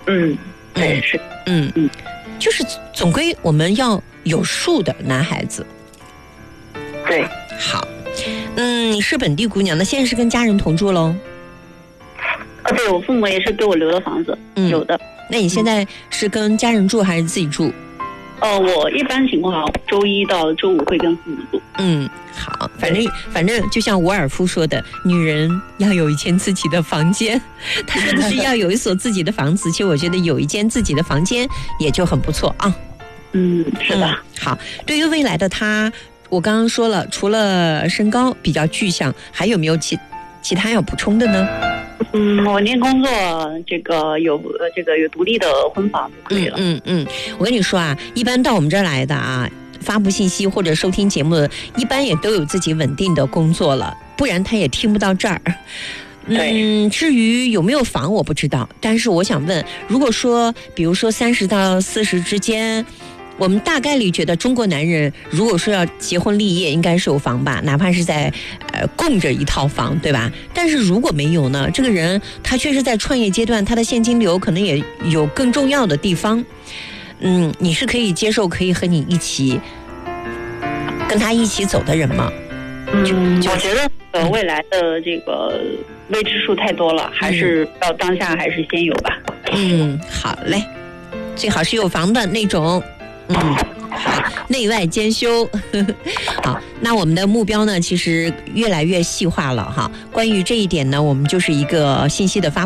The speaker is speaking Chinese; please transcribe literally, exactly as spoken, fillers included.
嗯，对，是， 嗯嗯，就是总归我们要有数的男孩子。 对， 好，嗯，你是本地姑娘，那现在是跟家人同住喽？ 啊，对，我父母也是给我留的房子，嗯、有的。 那你现在是跟家人住还是自己住？ 呃，我一般情况周一到周五会跟父母住。 嗯，好，反正反正就像伍尔夫说的，女人要有一间自己的房间。他说的是要有一所自己的房子，其实我觉得有一间自己的房间也就很不错啊。 嗯，是的、嗯。 好，对于未来的他，我刚刚说了，除了身高比较具象，还有没有其其他要补充的呢？ 嗯，稳定工作，这个有这个有独立的婚房就可以了。 嗯嗯嗯，我跟你说啊，一般到我们这儿来的啊，发布信息或者收听节目的，一般也都有自己稳定的工作了，不然他也听不到这儿。嗯，至于有没有房我不知道，但是我想问，如果说比如说三十到四十之间，我们大概率觉得中国男人如果说要结婚立业，应该是有房吧，哪怕是在呃供着一套房，对吧？但是如果没有呢，这个人他确实在创业阶段，他的现金流可能也有更重要的地方。嗯，你是可以接受可以和你一起跟他一起走的人吗？ 嗯，我觉得呃未来的这个未知数太多了，还是到当下还是先有吧。 嗯，好嘞，最好是有房的那种。嗯，好，内外兼修。好，那我们的目标呢，其实越来越细化了哈。关于这一点呢，我们就是一个信息的发